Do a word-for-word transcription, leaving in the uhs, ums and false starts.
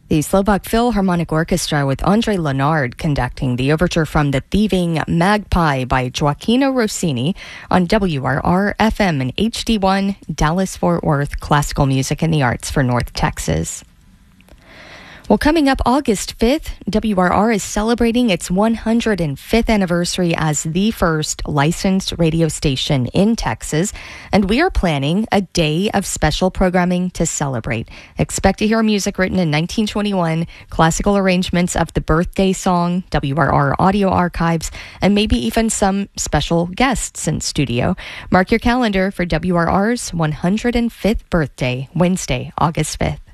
The Slovak Philharmonic Orchestra with André Lenard conducting the overture from The Thieving Magpie by Gioacchino Rossini on W R R F M and H D one, Dallas-Fort Worth, classical music and the arts for North Texas. Well, coming up August fifth, W R R is celebrating its one hundred fifth anniversary as the first licensed radio station in Texas, and we are planning a day of special programming to celebrate. Expect to hear music written in nineteen twenty-one, classical arrangements of the birthday song, W R R audio archives, and maybe even some special guests in studio. Mark your calendar for W R R's one hundred fifth birthday, Wednesday, August fifth.